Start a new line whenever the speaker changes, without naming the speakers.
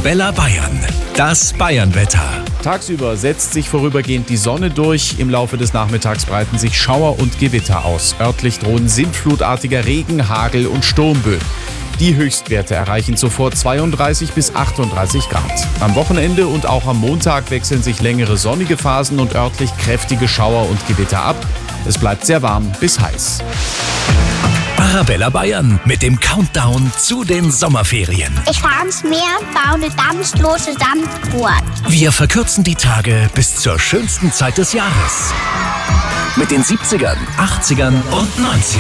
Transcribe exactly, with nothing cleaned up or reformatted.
Arabella Bayern, das Bayernwetter.
Tagsüber setzt sich vorübergehend die Sonne durch. Im Laufe des Nachmittags breiten sich Schauer und Gewitter aus. Örtlich drohen sintflutartiger Regen, Hagel und Sturmböen. Die Höchstwerte erreichen zuvor zweiunddreißig bis achtunddreißig Grad. Am Wochenende und auch am Montag wechseln sich längere sonnige Phasen und örtlich kräftige Schauer und Gewitter ab. Es bleibt sehr warm bis heiß.
Arabella Bayern mit dem Countdown zu den Sommerferien.
Ich fahre ans Meer, baue eine dampflose Sandburg.
Wir verkürzen die Tage bis zur schönsten Zeit des Jahres. Mit den siebzigern, achtzigern und neunzigern.